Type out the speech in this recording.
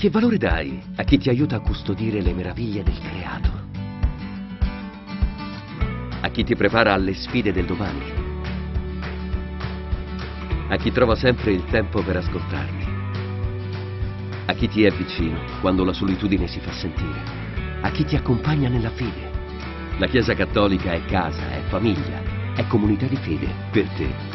Che valore dai a chi ti aiuta a custodire le meraviglie del creato? A chi ti prepara alle sfide del domani? A chi trova sempre il tempo per ascoltarti? A chi ti è vicino quando la solitudine si fa sentire? A chi ti accompagna nella fede? La Chiesa Cattolica è casa, è famiglia, è comunità di fede per te.